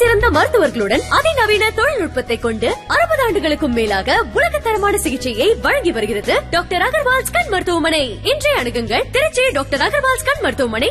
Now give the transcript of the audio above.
சிறந்த மருத்துவர்களுடன் அதிநவீன தொழில்நுட்பத்தை கொண்டு 60 ஆண்டுகளுக்கும் மேலாக உலகத்தரமான சிகிச்சையை வழங்கி வருகிறது டாக்டர் அகர்வால்ஸ் கண் மருத்துவமனை. இன்றைய அணுகுங்கள் திருச்சி டாக்டர் அகர்வால்ஸ் கண் மருத்துவமனை,